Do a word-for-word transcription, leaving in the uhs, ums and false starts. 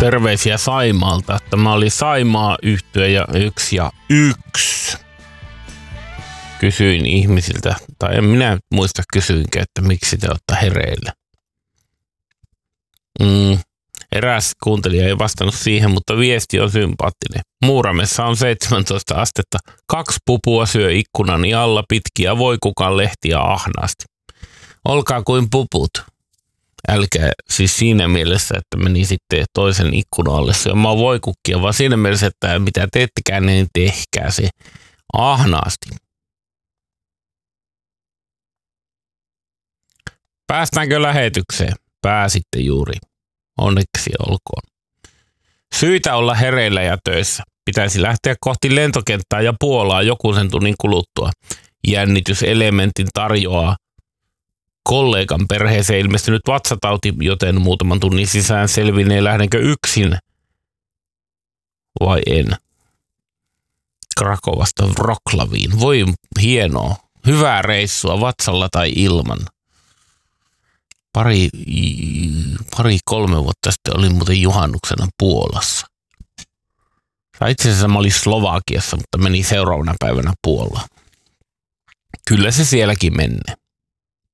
terveisiä Saimaalta. Tämä oli Saimaa yhtye ja yksi ja yksi. Kysyin ihmisiltä, tai en minä muista kysyinkään, että miksi te olette hereillä. Mm, eräs kuuntelija ei vastannut siihen, mutta viesti on sympaattinen. Muuramessa on seitsemäntoista astetta. Kaksi pupua syö ikkunani alla pitkiä voikukan lehtiä ahnaasti. Olkaa kuin puput. Älkää siis siinä mielessä, että meni sitten toisen ikkunan alle syömään voikukkia, vaan siinä mielessä, että mitä teettekään, niin tehkää se ahnaasti. Päästäänkö lähetykseen? Pääsitte juuri. Onneksi olkoon. Syitä olla hereillä ja töissä. Pitäisi lähteä kohti lentokenttää ja Puolaa joku sen tunnin kuluttua. Jännityselementin tarjoaa kollegan perheeseen ilmestynyt vatsatauti, joten muutaman tunnin sisään selvinee lähdenkö yksin vai en. Krakovasta Wrocławiin. Voi hienoa. Hyvää reissua vatsalla tai ilman. Pari, pari kolme vuotta sitten olin muuten juhannuksena Puolassa. Tai itse asiassa mä olin Slovakiassa, mutta meni seuraavana päivänä Puolaan. Kyllä se sielläkin menee.